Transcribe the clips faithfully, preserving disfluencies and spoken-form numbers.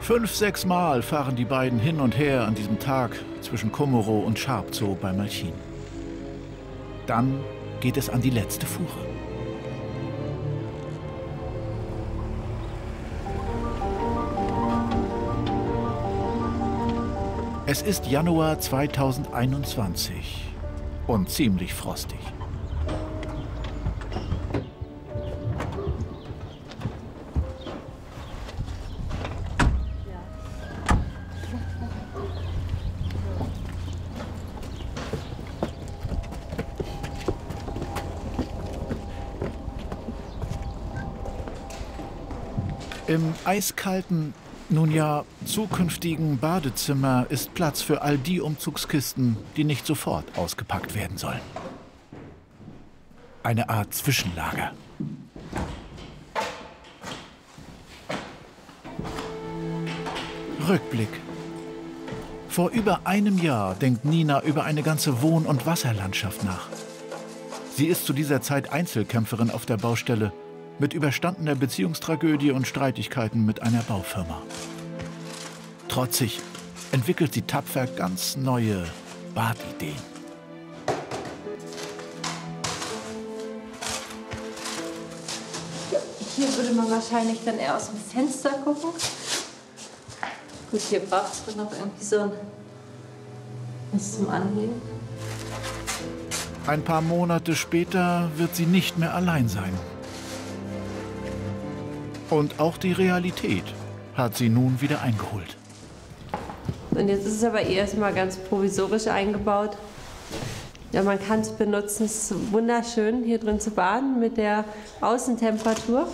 Fünf, sechs Mal fahren die beiden hin und her an diesem Tag zwischen Komoro und Sharpzoo bei Malchin. Dann geht es an die letzte Fuhre. Es ist Januar zweitausendeinundzwanzig und ziemlich frostig. Im eiskalten, nun ja zukünftigen Badezimmer ist Platz für all die Umzugskisten, die nicht sofort ausgepackt werden sollen. Eine Art Zwischenlager. Rückblick. Vor über einem Jahr denkt Nina über eine ganze Wohn- und Wasserlandschaft nach. Sie ist zu dieser Zeit Einzelkämpferin auf der Baustelle, mit überstandener Beziehungstragödie und Streitigkeiten mit einer Baufirma. Trotzig entwickelt sie tapfer ganz neue Badideen. Hier würde man wahrscheinlich dann eher aus dem Fenster gucken. Gut, hier braucht es noch irgendwie so ein was zum Anlegen. Ein paar Monate später wird sie nicht mehr allein sein. Und auch die Realität hat sie nun wieder eingeholt. Und jetzt ist es aber erstmal ganz provisorisch eingebaut. Ja, man kann es benutzen. Es ist wunderschön, hier drin zu baden mit der Außentemperatur.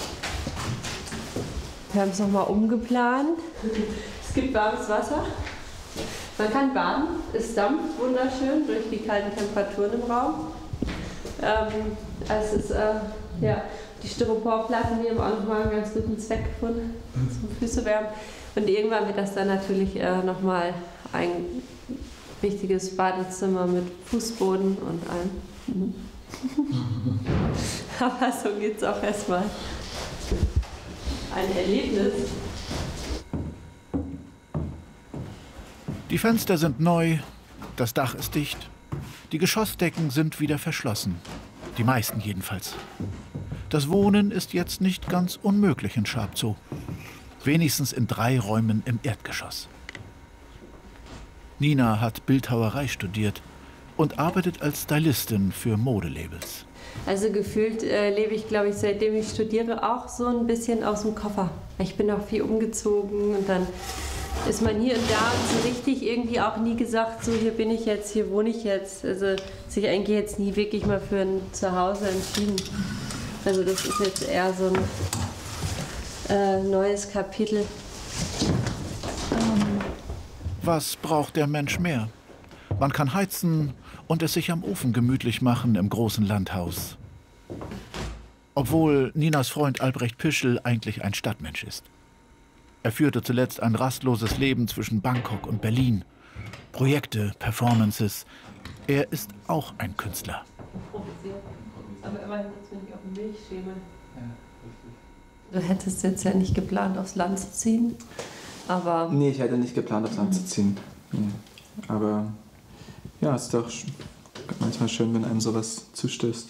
Wir haben es nochmal umgeplant. Es gibt warmes Wasser. Man kann baden. Es dampft wunderschön durch die kalten Temperaturen im Raum. Ähm, es ist, äh, ja, die Styroporplatten, die haben auch nochmal einen ganz guten Zweck gefunden, zum Füße wärmen. Und irgendwann wird das dann natürlich äh, nochmal ein richtiges Badezimmer mit Fußboden und allem. Mhm. Aber so geht es auch erstmal. Ein Erlebnis. Die Fenster sind neu, das Dach ist dicht, die Geschossdecken sind wieder verschlossen. Die meisten jedenfalls. Das Wohnen ist jetzt nicht ganz unmöglich in Sharpzoo. Wenigstens in drei Räumen im Erdgeschoss. Nina hat Bildhauerei studiert und arbeitet als Stylistin für Modelabels. Also gefühlt äh, lebe ich, glaube ich, seitdem ich studiere, auch so ein bisschen aus dem Koffer. Ich bin auch viel umgezogen und dann ist man hier und da und so richtig irgendwie auch nie gesagt, so hier bin ich jetzt, hier wohne ich jetzt. Also sich eigentlich jetzt nie wirklich mal für ein Zuhause entschieden. Also das ist jetzt eher so ein äh, neues Kapitel. Was braucht der Mensch mehr? Man kann heizen und es sich am Ofen gemütlich machen im großen Landhaus. Obwohl Ninas Freund Albrecht Pischel eigentlich ein Stadtmensch ist. Er führte zuletzt ein rastloses Leben zwischen Bangkok und Berlin. Projekte, Performances. Er ist auch ein Künstler. Aber immerhin jetzt bin ich auf dem Milchschemel. Du hättest jetzt ja nicht geplant, aufs Land zu ziehen, aber... Nee, ich hätte nicht geplant, aufs Land mhm. zu ziehen. Nee. Aber ja, es ist doch manchmal schön, wenn einem sowas zustößt.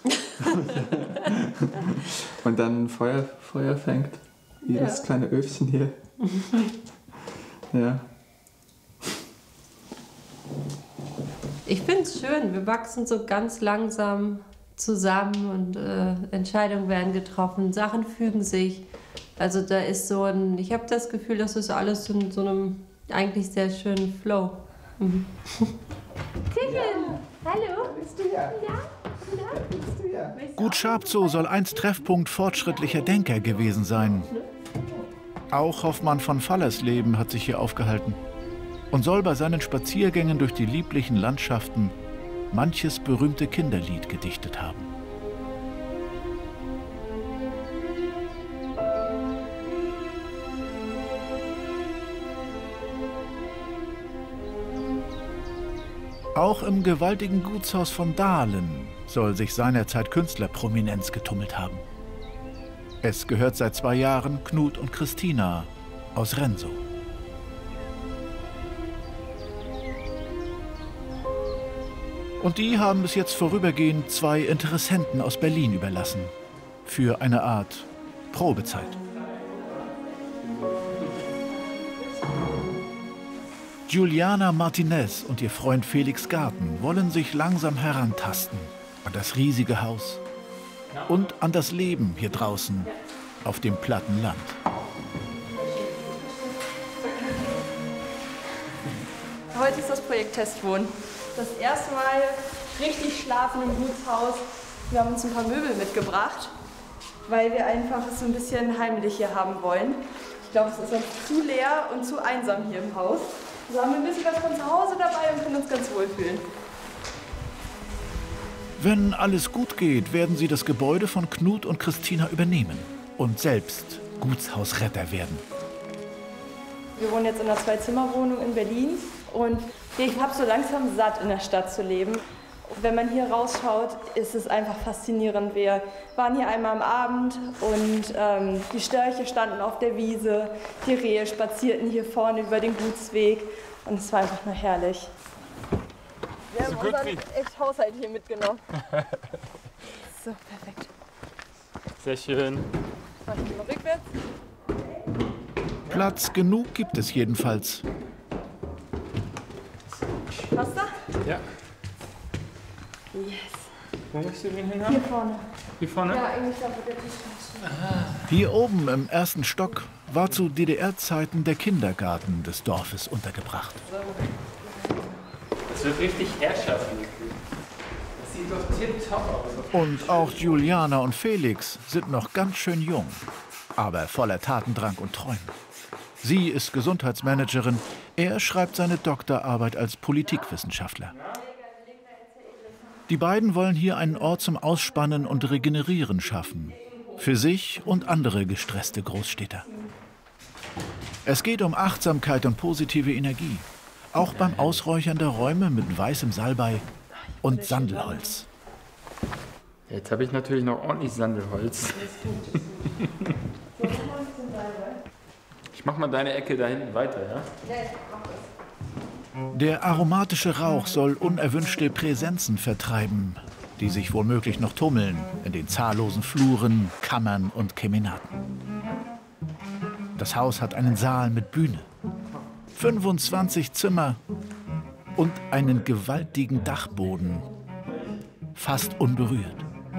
Und dann Feuer, Feuer fängt. Wie ja. Das kleine Öfchen hier. Ja. Ich finde es schön. Wir wachsen so ganz langsam zusammen und äh, Entscheidungen werden getroffen, Sachen fügen sich. Also da ist so ein, ich habe das Gefühl, das ist alles in so einem eigentlich sehr schönen Flow. Mhm. Ticken! Ja. Hallo! Bist du ja? Ja? Ja? Bist du ja? Gut Sharpzoo soll einst Treffpunkt fortschrittlicher Denker gewesen sein. Auch Hoffmann von Fallersleben hat sich hier aufgehalten und soll bei seinen Spaziergängen durch die lieblichen Landschaften manches berühmte Kinderlied gedichtet haben. Auch im gewaltigen Gutshaus von Dahlen soll sich seinerzeit Künstlerprominenz getummelt haben. Es gehört seit zwei Jahren Knut und Christina, aus Renso. Und die haben es jetzt vorübergehend zwei Interessenten aus Berlin überlassen. Für eine Art Probezeit. Juliana Martinez und ihr Freund Felix Garten wollen sich langsam herantasten an das riesige Haus und an das Leben hier draußen auf dem platten Land. Heute ist das Projekt Testwohnen. Das erste Mal richtig schlafen im Gutshaus. Wir haben uns ein paar Möbel mitgebracht, weil wir einfach es so ein bisschen heimlich hier haben wollen. Ich glaube, es ist sonst zu leer und zu einsam hier im Haus. So haben wir ein bisschen was von zu Hause dabei und können uns ganz wohl fühlen. Wenn alles gut geht, werden sie das Gebäude von Knut und Christina übernehmen und selbst Gutshausretter werden. Wir wohnen jetzt in einer Zwei-Zimmer-Wohnung in Berlin und ich habe so langsam satt, in der Stadt zu leben. Wenn man hier rausschaut, ist es einfach faszinierend. Wir waren hier einmal am Abend und ähm, die Störche standen auf der Wiese, die Rehe spazierten hier vorne über den Gutsweg und es war einfach nur herrlich. Wir haben unseren echt Haushalt hier mitgenommen. So, perfekt. Sehr schön. Mach ich mal rückwärts. Platz genug gibt es jedenfalls. Passt da? Ja. Yes. Wo möchtest du den hin haben? Hier vorne. Hier vorne? Ja, eigentlich da, wo der Tisch steht. Hier oben im ersten Stock war zu D D R-Zeiten der Kindergarten des Dorfes untergebracht. Das wird richtig herrschaftlich. Das sieht doch tipptopp aus. Und auch Juliana und Felix sind noch ganz schön jung, aber voller Tatendrang und Träume. Sie ist Gesundheitsmanagerin, er schreibt seine Doktorarbeit als Politikwissenschaftler. Die beiden wollen hier einen Ort zum Ausspannen und Regenerieren schaffen. Für sich und andere gestresste Großstädter. Es geht um Achtsamkeit und positive Energie. Auch beim Ausräuchern der Räume mit weißem Salbei und Sandelholz. Jetzt habe ich natürlich noch ordentlich Sandelholz. Ich mach mal deine Ecke da hinten weiter, ja? Der aromatische Rauch soll unerwünschte Präsenzen vertreiben, die sich womöglich noch tummeln in den zahllosen Fluren, Kammern und Kemenaten. Das Haus hat einen Saal mit Bühne, fünfundzwanzig Zimmer und einen gewaltigen Dachboden, fast unberührt.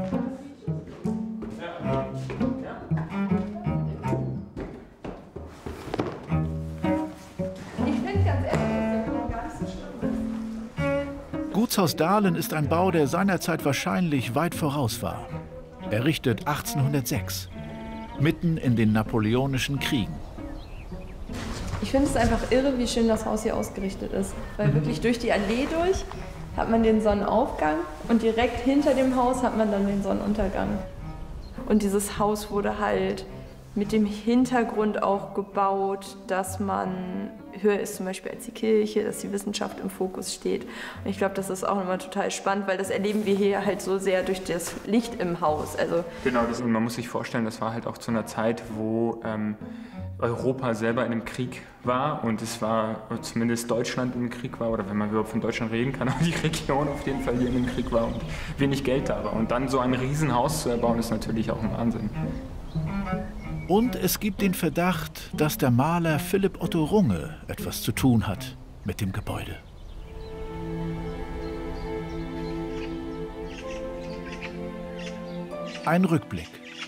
Gutshaus Dahlen ist ein Bau, der seinerzeit wahrscheinlich weit voraus war. Errichtet achtzehnhundertsechs, mitten in den Napoleonischen Kriegen. Ich finde es einfach irre, wie schön das Haus hier ausgerichtet ist. Weil wirklich durch die Allee durch hat man den Sonnenaufgang und direkt hinter dem Haus hat man dann den Sonnenuntergang. Und dieses Haus wurde halt mit dem Hintergrund auch gebaut, dass man höher ist zum Beispiel als die Kirche, dass die Wissenschaft im Fokus steht. Und ich glaube, das ist auch immer total spannend, weil das erleben wir hier halt so sehr durch das Licht im Haus. Also genau, das, man muss sich vorstellen, das war halt auch zu einer Zeit, wo ähm, Europa selber in einem Krieg war und es war, zumindest Deutschland im Krieg war, oder wenn man überhaupt von Deutschland reden kann, aber die Region auf jeden Fall hier im Krieg war und wenig Geld da war. Und dann so ein Riesenhaus zu erbauen, ist natürlich auch ein Wahnsinn. Und es gibt den Verdacht, dass der Maler Philipp Otto Runge etwas zu tun hat mit dem Gebäude. Ein Rückblick.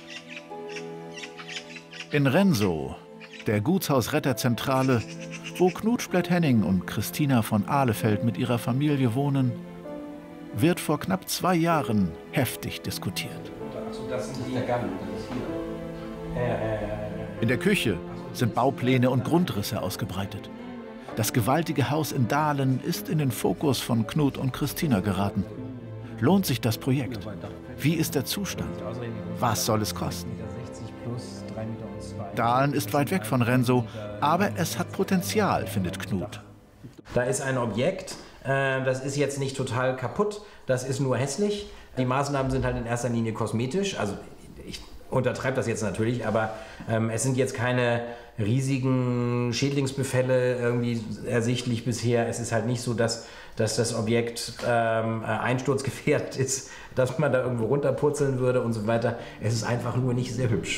In Renso, der Gutshausretterzentrale, wo Knut Splett-Henning und Christina von Ahlefeld mit ihrer Familie wohnen, wird vor knapp zwei Jahren heftig diskutiert. Das ist der Gang, das ist hier. In der Küche sind Baupläne und Grundrisse ausgebreitet. Das gewaltige Haus in Dahlen ist in den Fokus von Knut und Christina geraten. Lohnt sich das Projekt? Wie ist der Zustand? Was soll es kosten? Dahlen ist weit weg von Renso, aber es hat Potenzial, findet Knut. Da ist ein Objekt, äh, das ist jetzt nicht total kaputt, das ist nur hässlich. Die Maßnahmen sind halt in erster Linie kosmetisch. Also ich untertreibe das jetzt natürlich, aber ähm, es sind jetzt keine riesigen Schädlingsbefälle irgendwie ersichtlich bisher. Es ist halt nicht so, dass, dass das Objekt ähm, einsturzgefährdet ist, dass man da irgendwo runterpurzeln würde und so weiter. Es ist einfach nur nicht sehr hübsch.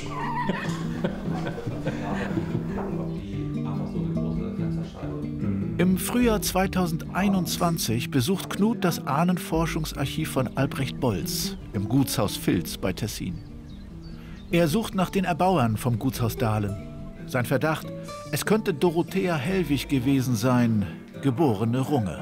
Im Frühjahr zweitausendeinundzwanzig besucht Knut das Ahnenforschungsarchiv von Albrecht Bolz im Gutshaus Vilz bei Tessin. Er sucht nach den Erbauern vom Gutshaus Dahlen. Sein Verdacht, es könnte Dorothea Hellwig gewesen sein, geborene Runge.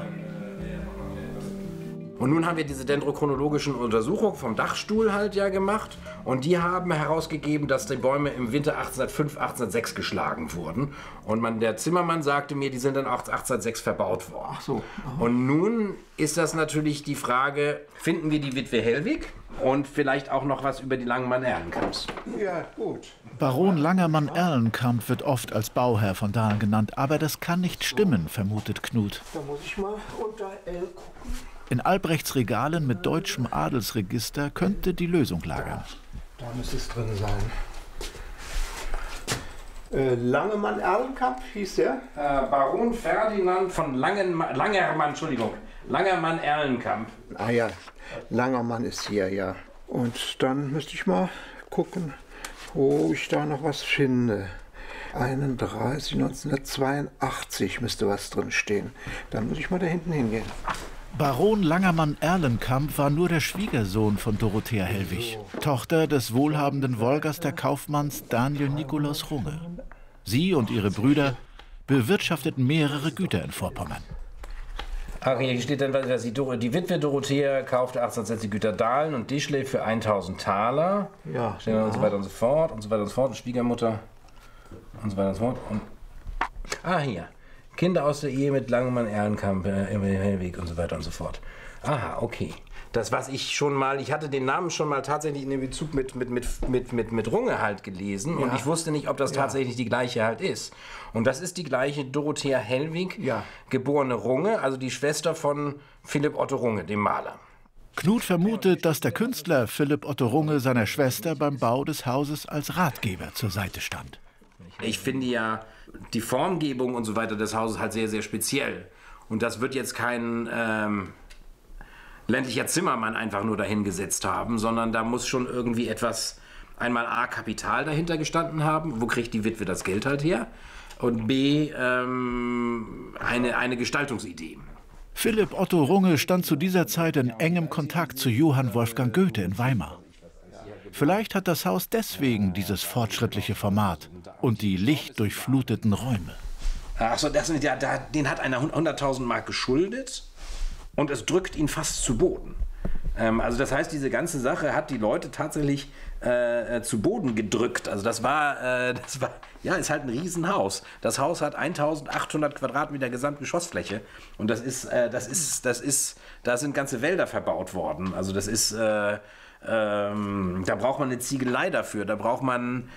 Und nun haben wir diese dendrochronologischen Untersuchungen vom Dachstuhl halt ja gemacht. Und die haben herausgegeben, dass die Bäume im Winter achtzehnhundertfünf, achtzehnhundertsechs geschlagen wurden. Und man, der Zimmermann sagte mir, die sind dann auch achtzehnhundertsechs verbaut worden. Ach so. Aha. Und nun ist das natürlich die Frage, finden wir die Witwe Hellwig? Und vielleicht auch noch was über die Langenmann-Erlenkamps. Ja, gut. Baron Langermann-Erlenkamp wird oft als Bauherr von Dahlen genannt, aber das kann nicht stimmen, vermutet Knut. Da muss ich mal unter L gucken. In Albrechts Regalen mit deutschem Adelsregister könnte die Lösung lagern. Da müsste es drin sein. Äh, Langemann-Erlenkamp hieß der? Äh, Baron Ferdinand von Langenmann, Langermann, Entschuldigung, Langermann-Erlenkamp. Ah ja, Langermann ist hier, ja. Und dann müsste ich mal gucken, wo ich da noch was finde. einunddreißig, neunzehnhundertzweiundachtzig müsste was drin stehen. Dann muss ich mal da hinten hingehen. Baron Langermann-Erlenkamp war nur der Schwiegersohn von Dorothea Hellwig, Tochter des wohlhabenden Wolgaster Kaufmanns Daniel Nikolaus Runge. Sie und ihre Brüder bewirtschafteten mehrere Güter in Vorpommern. Ach, hier steht dann, dass die, Dor die Witwe Dorothea kaufte achtzehnhundertsechzig Güter Dahlen und Dischle für eintausend Taler. Ja. Stehen und so weiter und so fort und so weiter und so fort. Und Schwiegermutter und so weiter und so fort. Und ah, hier. Kinder aus der Ehe mit Langemann-Erlenkamp, äh, Hellwig und so weiter und so fort. Aha, okay. Das, was ich schon mal, ich hatte den Namen schon mal tatsächlich in dem Bezug mit, mit, mit, mit, mit, mit Runge halt gelesen. Ja. Und ich wusste nicht, ob das ja. tatsächlich die gleiche halt ist. Und das ist die gleiche Dorothea Hellwig, ja. geborene Runge, also die Schwester von Philipp Otto Runge, dem Maler. Knut vermutet, dass der Künstler Philipp Otto Runge seiner Schwester beim Bau des Hauses als Ratgeber zur Seite stand. Ich finde ja die Formgebung und so weiter des Hauses halt sehr, sehr speziell. Und das wird jetzt kein ähm, ländlicher Zimmermann einfach nur dahingesetzt haben, sondern da muss schon irgendwie etwas, einmal A, Kapital dahinter gestanden haben. Wo kriegt die Witwe das Geld halt her? Und B, ähm, eine, eine Gestaltungsidee. Philipp Otto Runge stand zu dieser Zeit in engem Kontakt zu Johann Wolfgang Goethe in Weimar. Vielleicht hat das Haus deswegen dieses fortschrittliche Format und die lichtdurchfluteten Räume. Achso, den hat einer hunderttausend Mark geschuldet und es drückt ihn fast zu Boden. Ähm, also das heißt, diese ganze Sache hat die Leute tatsächlich äh, zu Boden gedrückt. Also das war, äh, das war, ja, ist halt ein Riesenhaus. Das Haus hat eintausendachthundert Quadratmeter Gesamtgeschossfläche und das ist, äh, das ist, das ist, da sind ganze Wälder verbaut worden. Also das ist, äh, ähm, da braucht man eine Ziegelei dafür. Da braucht man,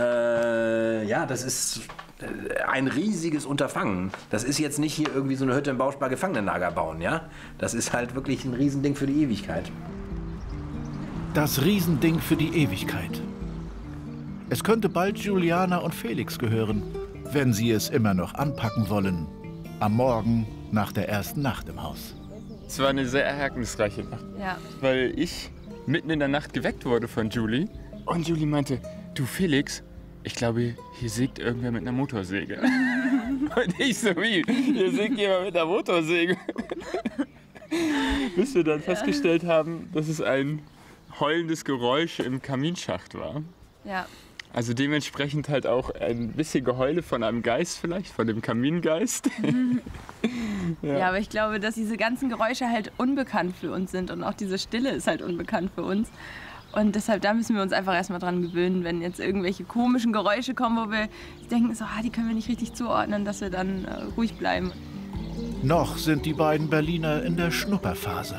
äh, ja, das ist ein riesiges Unterfangen. Das ist jetzt nicht hier irgendwie so eine Hütte im Bauspar Gefangenenlager bauen, ja? Das ist halt wirklich ein Riesending für die Ewigkeit. Das Riesending für die Ewigkeit. Es könnte bald Juliana und Felix gehören, wenn sie es immer noch anpacken wollen. Am Morgen nach der ersten Nacht im Haus. Es war eine sehr ereignisreiche Nacht, ja. weil ich mitten in der Nacht geweckt wurde von Julie und Julie meinte, du Felix, ich glaube, hier sägt irgendwer mit einer Motorsäge. Und ich so, wie? Hier sägt jemand mit einer Motorsäge. Bis wir dann ja. festgestellt haben, dass es ein heulendes Geräusch im Kaminschacht war. Ja. Also dementsprechend halt auch ein bisschen Geheule von einem Geist vielleicht, von dem Kamingeist. ja. ja, aber ich glaube, dass diese ganzen Geräusche halt unbekannt für uns sind und auch diese Stille ist halt unbekannt für uns. Und deshalb, da müssen wir uns einfach erstmal dran gewöhnen, wenn jetzt irgendwelche komischen Geräusche kommen, wo wir denken, so, ah, die können wir nicht richtig zuordnen, dass wir dann äh, ruhig bleiben. Noch sind die beiden Berliner in der Schnupperphase.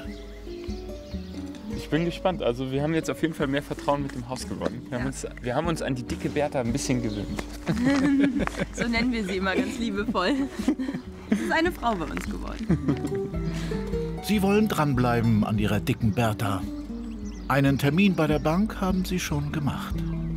Ich bin gespannt. Also wir haben jetzt auf jeden Fall mehr Vertrauen mit dem Haus gewonnen. Wir, ja. haben, uns, wir haben uns an die dicke Bertha ein bisschen gewöhnt. So nennen wir sie immer ganz liebevoll. Es ist eine Frau bei uns geworden. Sie wollen dranbleiben an ihrer dicken Bertha. Einen Termin bei der Bank haben sie schon gemacht.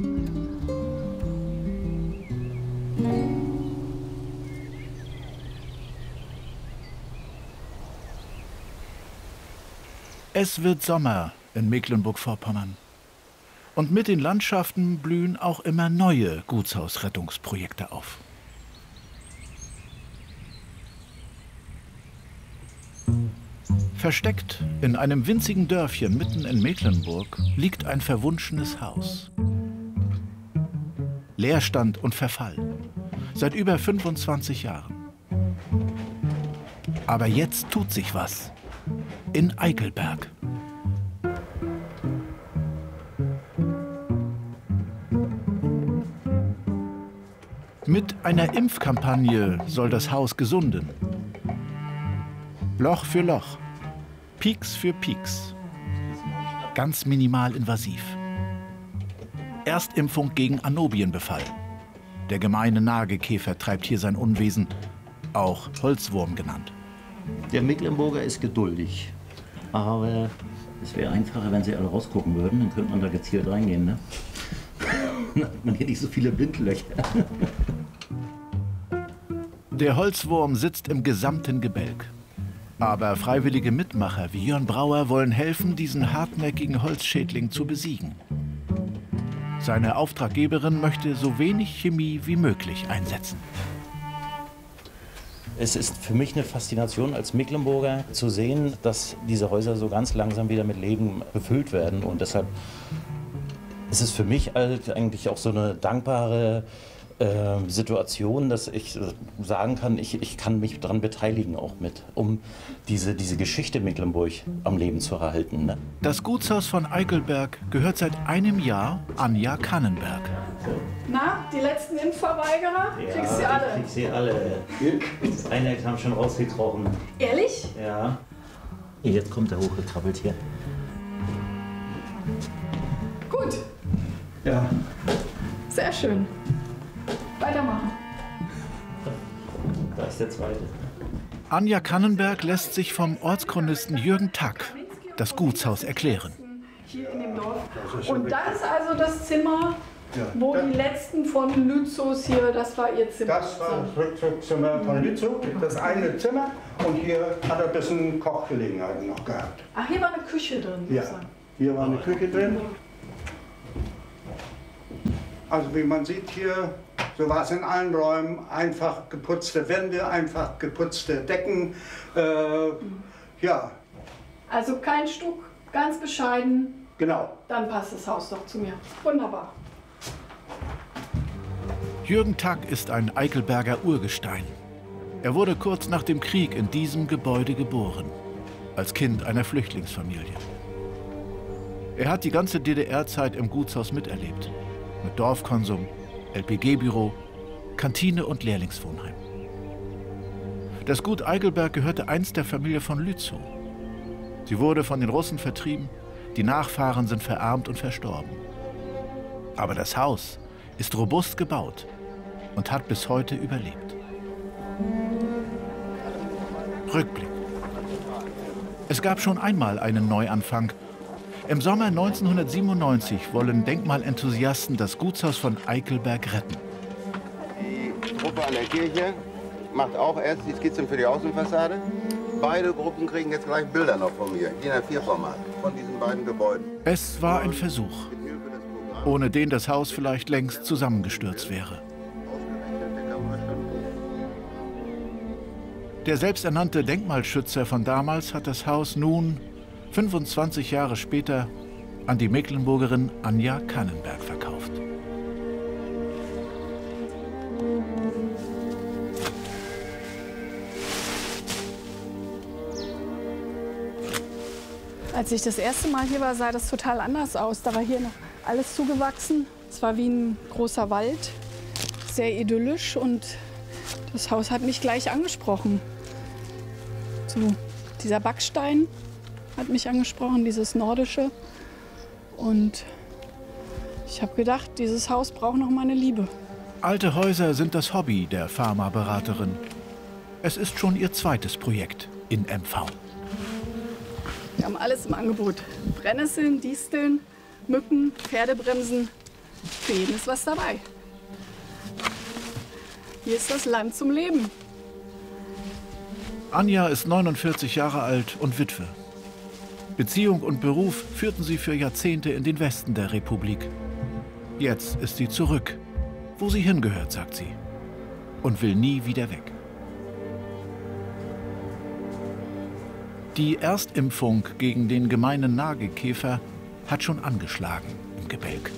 Es wird Sommer in Mecklenburg-Vorpommern. Und mit den Landschaften blühen auch immer neue Gutshausrettungsprojekte auf. Versteckt in einem winzigen Dörfchen mitten in Mecklenburg liegt ein verwunschenes Haus. Leerstand und Verfall. Seit über fünfundzwanzig Jahren. Aber jetzt tut sich was. In Eickelberg. Mit einer Impfkampagne soll das Haus gesunden. Loch für Loch. Pieks für Pieks. Ganz minimal invasiv. Erstimpfung gegen Anobienbefall. Der gemeine Nagekäfer treibt hier sein Unwesen, auch Holzwurm genannt. Der Mecklenburger ist geduldig, aber es wäre einfacher, wenn sie alle rausgucken würden, dann könnte man da gezielt reingehen, ne? Man hat nicht so viele Blindlöcher. Der Holzwurm sitzt im gesamten Gebälk. Aber freiwillige Mitmacher wie Jörn Brauer wollen helfen, diesen hartnäckigen Holzschädling zu besiegen. Seine Auftraggeberin möchte so wenig Chemie wie möglich einsetzen. Es ist für mich eine Faszination als Mecklenburger zu sehen, dass diese Häuser so ganz langsam wieder mit Leben befüllt werden. Und deshalb ist es für mich halt eigentlich auch so eine dankbare äh, Situation, dass ich sagen kann, ich, ich kann mich daran beteiligen auch mit, um diese, diese Geschichte Mecklenburg am Leben zu erhalten. Ne? Das Gutshaus von Eickelberg gehört seit einem Jahr Anja Kannenberg. Na, die letzten Impfverweigerer? Ja, Kriegst du alle? Ich krieg sie alle. Das eine kam schon rausgekrochen. Ehrlich? Ja. Jetzt kommt er hochgekrabbelt hier. Gut. Ja. Sehr schön. Weitermachen. Da ist der zweite. Anja Kannenberg lässt sich vom Ortschronisten Jürgen Tack das Gutshaus erklären. Hier in dem Dorf. Und das ist also das Zimmer, wo die letzten von Lützows hier, das war ihr Zimmer. Das war das Rückzugzimmer von Lützow, das eine Zimmer. Und hier hat er ein bisschen Kochgelegenheiten noch gehabt. Ach, hier war eine Küche drin. Ja, hier war eine Küche drin. Also wie man sieht hier, so war es in allen Räumen, einfach geputzte Wände, einfach geputzte Decken. Äh, ja. Also kein Stuck, ganz bescheiden. Genau. Dann passt das Haus doch zu mir. Wunderbar. Jürgen Tack ist ein Eickelberger Urgestein. Er wurde kurz nach dem Krieg in diesem Gebäude geboren, als Kind einer Flüchtlingsfamilie. Er hat die ganze D D R-Zeit im Gutshaus miterlebt. Mit Dorfkonsum, L P G-Büro, Kantine und Lehrlingswohnheim. Das Gut Eickelberg gehörte einst der Familie von Lützow. Sie wurde von den Russen vertrieben, die Nachfahren sind verarmt und verstorben. Aber das Haus ist robust gebaut und hat bis heute überlebt. Rückblick. Es gab schon einmal einen Neuanfang. Im Sommer neunzehnhundertsiebenundneunzig wollen Denkmalenthusiasten das Gutshaus von Eickelberg retten. Die Gruppe an der Kirche macht auch erst die Skizzen für die Außenfassade. Beide Gruppen kriegen jetzt gleich Bilder noch von mir, D I N A vier Format, von diesen beiden Gebäuden. Es war ein Versuch, ohne den das Haus vielleicht längst zusammengestürzt wäre. Der selbsternannte Denkmalschützer von damals hat das Haus nun, fünfundzwanzig Jahre später, an die Mecklenburgerin Anja Kannenberg verkauft. Als ich das erste Mal hier war, sah das total anders aus. Da war hier noch alles zugewachsen. Es war wie ein großer Wald, sehr idyllisch und das Haus hat mich gleich angesprochen. So, dieser Backstein hat mich angesprochen, dieses Nordische. Und ich habe gedacht, dieses Haus braucht noch meine Liebe. Alte Häuser sind das Hobby der Pharmaberaterin. Es ist schon ihr zweites Projekt in M V. Wir haben alles im Angebot. Brennnesseln, Disteln, Mücken, Pferdebremsen. Für jeden ist was dabei. Hier ist das Land zum Leben. Anja ist neunundvierzig Jahre alt und Witwe. Beziehung und Beruf führten sie für Jahrzehnte in den Westen der Republik. Jetzt ist sie zurück, wo sie hingehört, sagt sie, und will nie wieder weg. Die Erstimpfung gegen den gemeinen Nagelkäfer hat schon angeschlagen im Gebälk.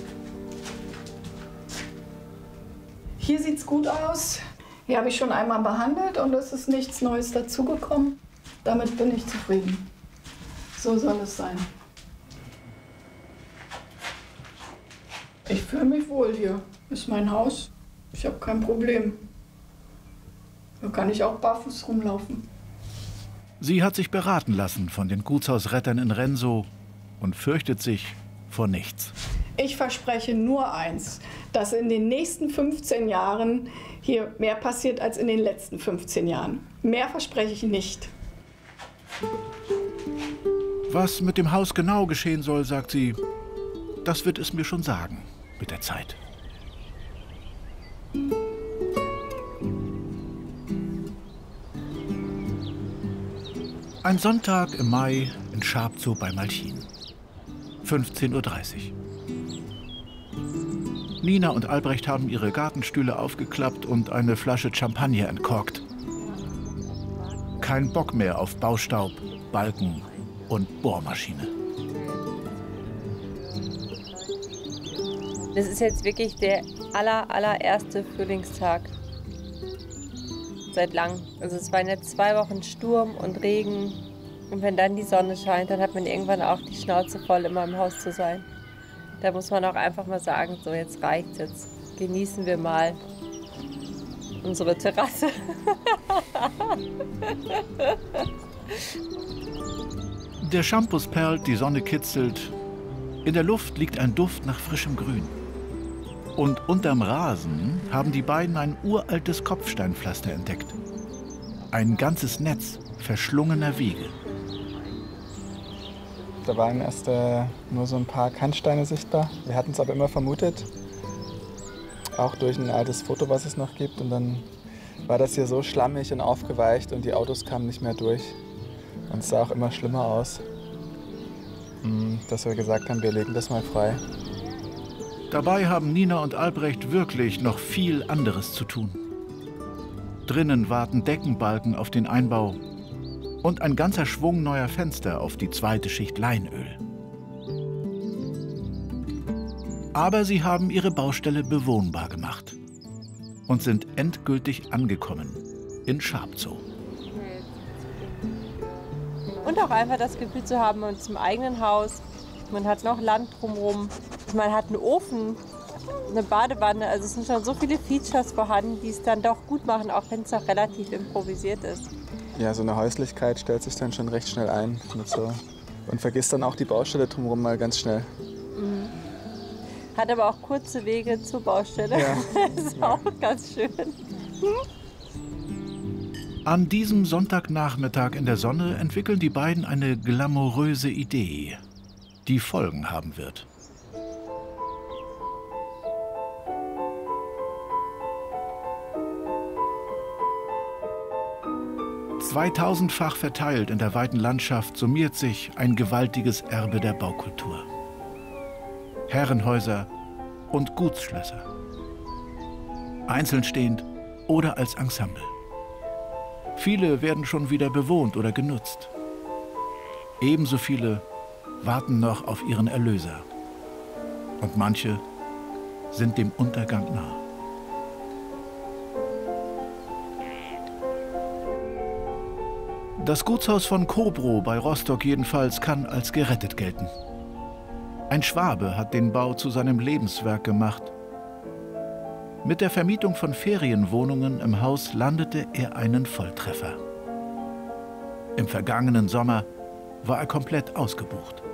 Hier sieht es gut aus. Hier habe ich schon einmal behandelt und es ist nichts Neues dazugekommen. Damit bin ich zufrieden. So soll es sein. Ich fühle mich wohl hier. Ist mein Haus. Ich habe kein Problem. Da kann ich auch barfuß rumlaufen. Sie hat sich beraten lassen von den Gutshausrettern in Rensow und fürchtet sich vor nichts. Ich verspreche nur eins, dass in den nächsten fünfzehn Jahren hier mehr passiert als in den letzten fünfzehn Jahren. Mehr verspreche ich nicht. Was mit dem Haus genau geschehen soll, sagt sie, das wird es mir schon sagen mit der Zeit. Ein Sonntag im Mai in Schabzow bei Malchin. fünfzehn Uhr dreißig. Nina und Albrecht haben ihre Gartenstühle aufgeklappt und eine Flasche Champagner entkorkt. Kein Bock mehr auf Baustaub, Balken und Bohrmaschine. Das ist jetzt wirklich der aller, allererste Frühlingstag seit langem. Also es waren jetzt zwei Wochen Sturm und Regen. Und wenn dann die Sonne scheint, dann hat man irgendwann auch die Schnauze voll, immer im Haus zu sein. Da muss man auch einfach mal sagen, so jetzt reicht's, jetzt genießen wir mal unsere Terrasse. Der Shampoos perlt, die Sonne kitzelt. In der Luft liegt ein Duft nach frischem Grün. Und unterm Rasen haben die beiden ein uraltes Kopfsteinpflaster entdeckt. Ein ganzes Netz verschlungener Wege. Da waren erst äh, nur so ein paar Kannsteine sichtbar. Wir hatten es aber immer vermutet, auch durch ein altes Foto, was es noch gibt. Und dann war das hier so schlammig und aufgeweicht und die Autos kamen nicht mehr durch. Und es sah auch immer schlimmer aus, dass wir gesagt haben, wir legen das mal frei. Dabei haben Nina und Albrecht wirklich noch viel anderes zu tun. Drinnen warten Deckenbalken auf den Einbau und ein ganzer Schwung neuer Fenster auf die zweite Schicht Leinöl. Aber sie haben ihre Baustelle bewohnbar gemacht und sind endgültig angekommen in Schabzow. Und auch einfach das Gefühl zu haben, man ist im eigenen Haus, man hat noch Land drumherum, man hat einen Ofen, eine Badewanne, also es sind schon so viele Features vorhanden, die es dann doch gut machen, auch wenn es auch relativ improvisiert ist. Ja, so eine Häuslichkeit stellt sich dann schon recht schnell ein mit so und vergisst dann auch die Baustelle drumherum mal ganz schnell. Mhm. Hat aber auch kurze Wege zur Baustelle, ja. Das ist ja auch ganz schön. An diesem Sonntagnachmittag in der Sonne entwickeln die beiden eine glamouröse Idee, die Folgen haben wird. zweitausendfach verteilt in der weiten Landschaft summiert sich ein gewaltiges Erbe der Baukultur. Herrenhäuser und Gutsschlösser. Einzeln stehend oder als Ensemble. Viele werden schon wieder bewohnt oder genutzt. Ebenso viele warten noch auf ihren Erlöser. Und manche sind dem Untergang nah. Das Gutshaus von Kobrow bei Rostock jedenfalls kann als gerettet gelten. Ein Schwabe hat den Bau zu seinem Lebenswerk gemacht. Mit der Vermietung von Ferienwohnungen im Haus landete er einen Volltreffer. Im vergangenen Sommer war er komplett ausgebucht.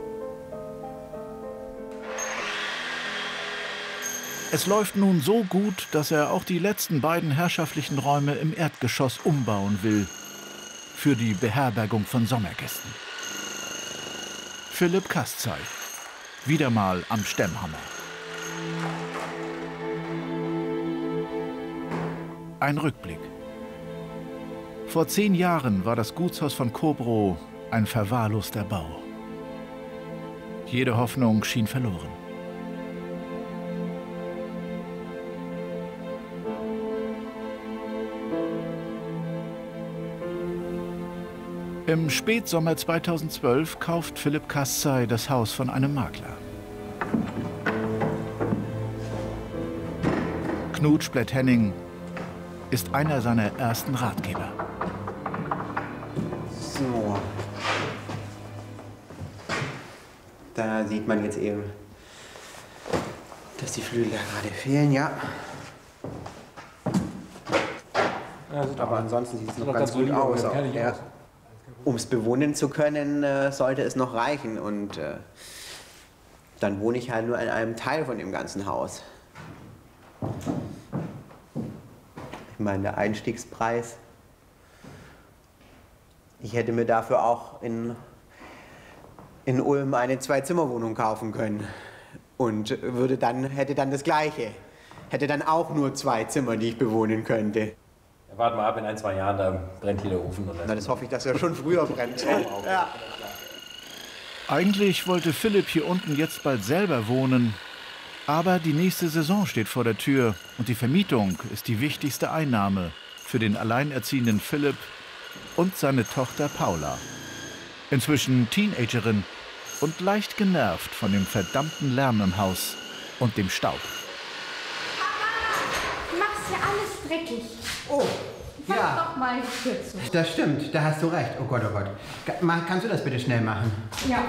Es läuft nun so gut, dass er auch die letzten beiden herrschaftlichen Räume im Erdgeschoss umbauen will. Für die Beherbergung von Sommergästen. Philipp Kastzei, wieder mal am Stemmhammer. Ein Rückblick. Vor zehn Jahren war das Gutshaus von Kobrow ein verwahrloster Bau. Jede Hoffnung schien verloren. Im Spätsommer zweitausendzwölf kauft Philipp Kasszay das Haus von einem Makler. Knut Splett-Henning ist einer seiner ersten Ratgeber. So. Da sieht man jetzt eben, dass die Flügel da gerade fehlen, ja. Aber ansonsten sieht es noch ganz gut aus. Ja. Um es bewohnen zu können, äh, sollte es noch reichen. Und äh, dann wohne ich halt nur in einem Teil von dem ganzen Haus. Ich meine, der Einstiegspreis. Ich hätte mir dafür auch in, in Ulm eine Zwei-Zimmer-Wohnung kaufen können. Und würde dann, hätte dann das Gleiche. Hätte dann auch nur zwei Zimmer, die ich bewohnen könnte. Warten wir ab, in ein, zwei Jahren, da brennt hier der Ofen. Und Na, das hoffe ich, dass er schon früher brennt. Ja. Eigentlich wollte Philipp hier unten jetzt bald selber wohnen. Aber die nächste Saison steht vor der Tür und die Vermietung ist die wichtigste Einnahme für den alleinerziehenden Philipp und seine Tochter Paula. Inzwischen Teenagerin und leicht genervt von dem verdammten Lärm im Haus und dem Staub. Du machst ja alles dreckig. Oh, Fang ja. doch mal kurz zu. Das stimmt, da hast du recht. Oh Gott, oh Gott. Kannst du das bitte schnell machen? Ja.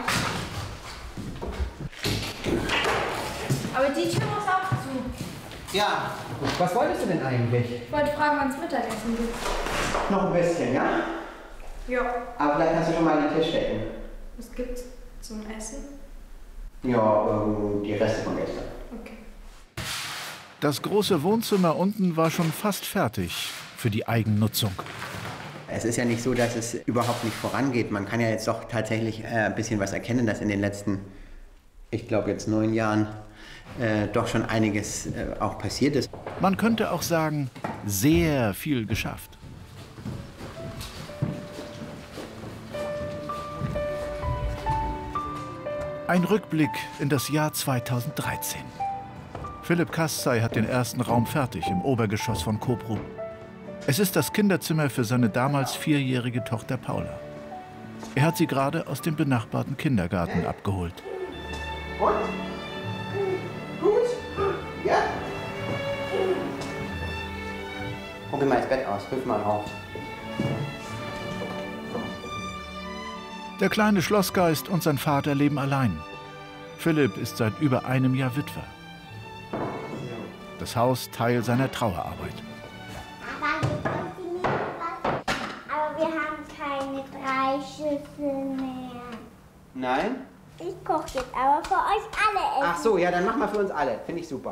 Aber die Tür muss auch zu. Ja. Was wolltest du denn eigentlich? Ich wollte fragen, wann es Mittagessen gibt. Noch ein bisschen, ja? Ja. Aber vielleicht kannst du schon mal an den Tisch decken. Was gibt's zum Essen? Ja, ähm, die Reste von gestern. Okay. Das große Wohnzimmer unten war schon fast fertig für die Eigennutzung. Es ist ja nicht so, dass es überhaupt nicht vorangeht. Man kann ja jetzt doch tatsächlich äh, ein bisschen was erkennen, dass in den letzten, ich glaube jetzt neun Jahren, äh, doch schon einiges äh, auch passiert ist. Man könnte auch sagen, sehr viel geschafft. Ein Rückblick in das Jahr zweitausenddreizehn. Philipp Kasszay hat den ersten Raum fertig im Obergeschoss von Copro. Es ist das Kinderzimmer für seine damals vierjährige Tochter Paula. Er hat sie gerade aus dem benachbarten Kindergarten abgeholt. Und? Gut? Ja? Guck mal ins Bett aus, rück mal auf. Der kleine Schlossgeist und sein Vater leben allein. Philipp ist seit über einem Jahr Witwer. Das Haus Teil seiner Trauerarbeit. Aber wir haben keine drei Schüsseln mehr. Nein? Ich koche jetzt aber für euch alle essen. Ach so, ja, dann mach mal für uns alle. Finde ich super.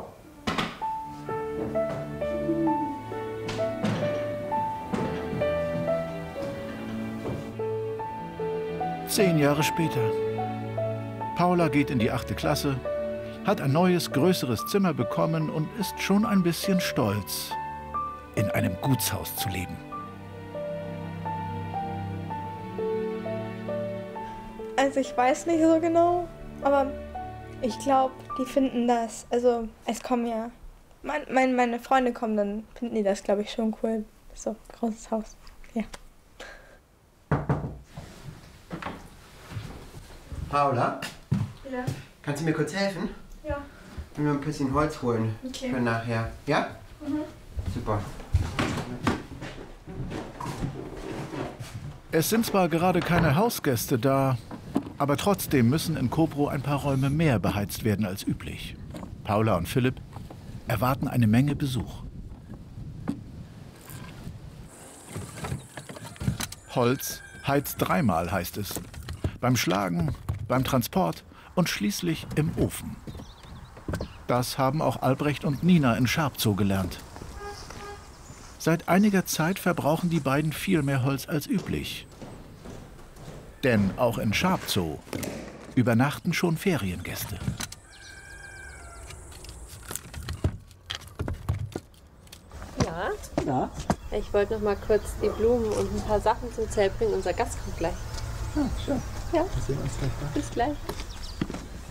Zehn Jahre später. Paula geht in die achte Klasse, hat ein neues, größeres Zimmer bekommen und ist schon ein bisschen stolz, in einem Gutshaus zu leben. Also ich weiß nicht so genau, aber ich glaube, die finden das, also es kommen ja, mein, mein, meine Freunde kommen, dann finden die das, glaube ich, schon cool. So, großes Haus, ja. Paula? Ja. Kannst du mir kurz helfen? Ja. Ich will mir ein bisschen Holz holen Okay. für nachher. Ja? Mhm. Super. Es sind zwar gerade keine Hausgäste da, aber trotzdem müssen in Copro ein paar Räume mehr beheizt werden als üblich. Paula und Philipp erwarten eine Menge Besuch. Holz heizt dreimal, heißt es. Beim Schlagen, beim Transport und schließlich im Ofen. Das haben auch Albrecht und Nina in Scharpzow gelernt. Seit einiger Zeit verbrauchen die beiden viel mehr Holz als üblich. Denn auch in Scharpzow übernachten schon Feriengäste. Ja? Ja? Ich wollte noch mal kurz die Blumen und ein paar Sachen zum Zelt bringen. Unser Gast kommt gleich. Ja, schön. Ja. Wir sehen uns gleich. Bis gleich.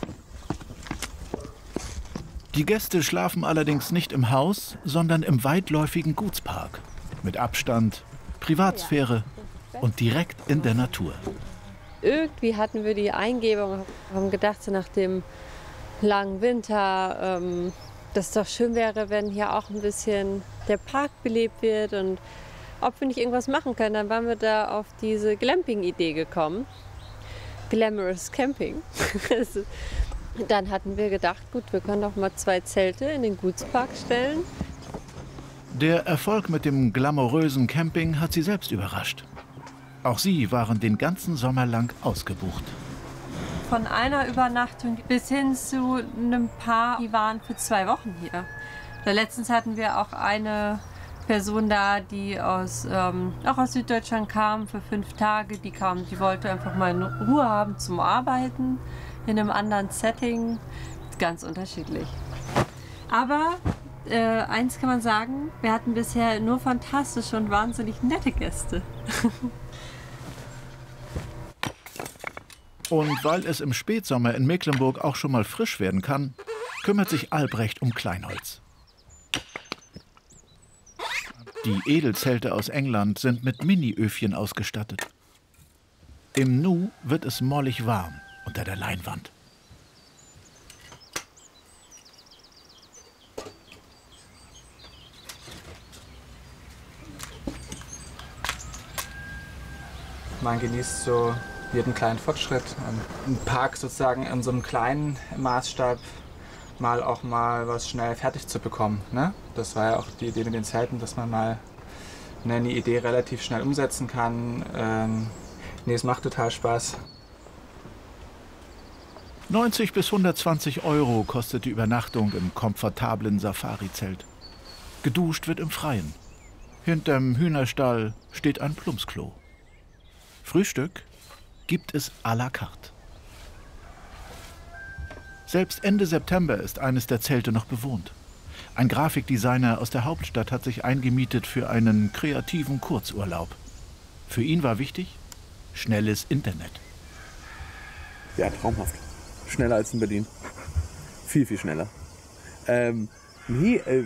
Die Gäste schlafen allerdings nicht im Haus, sondern im weitläufigen Gutspark. Mit Abstand, Privatsphäre und direkt in der Natur. Irgendwie hatten wir die Eingebung, haben gedacht, so nach dem langen Winter, ähm, dass es doch schön wäre, wenn hier auch ein bisschen der Park belebt wird und ob wir nicht irgendwas machen können. Dann waren wir da auf diese Glamping-Idee gekommen. Glamorous Camping. Dann hatten wir gedacht, gut, wir können doch mal zwei Zelte in den Gutspark stellen. Der Erfolg mit dem glamourösen Camping hat sie selbst überrascht. Auch sie waren den ganzen Sommer lang ausgebucht. Von einer Übernachtung bis hin zu einem Paar, die waren für zwei Wochen hier. Da letztens hatten wir auch eine Person da, die aus, ähm, auch aus Süddeutschland kam für fünf Tage. Die kam, die wollte einfach mal Ruhe haben zum Arbeiten in einem anderen Setting. Ganz unterschiedlich. Aber äh, eins kann man sagen, wir hatten bisher nur fantastische und wahnsinnig nette Gäste. Und weil es im Spätsommer in Mecklenburg auch schon mal frisch werden kann, kümmert sich Albrecht um Kleinholz. Die Edelzelte aus England sind mit Mini-Öfchen ausgestattet. Im Nu wird es mollig warm unter der Leinwand. Man genießt so jeden kleinen Fortschritt. Im Park sozusagen in so einem kleinen Maßstab mal auch mal was schnell fertig zu bekommen. Ne? Das war ja auch die Idee mit den Zelten, dass man mal eine Idee relativ schnell umsetzen kann. Ähm, nee, es macht total Spaß. neunzig bis hundertzwanzig Euro kostet die Übernachtung im komfortablen Safari-Zelt. Geduscht wird im Freien. Hinterm Hühnerstall steht ein Plumpsklo. Frühstück gibt es à la carte. Selbst Ende September ist eines der Zelte noch bewohnt. Ein Grafikdesigner aus der Hauptstadt hat sich eingemietet für einen kreativen Kurzurlaub. Für ihn war wichtig, schnelles Internet. Ja, traumhaft. Schneller als in Berlin. Viel, viel schneller. Ähm, nee, äh,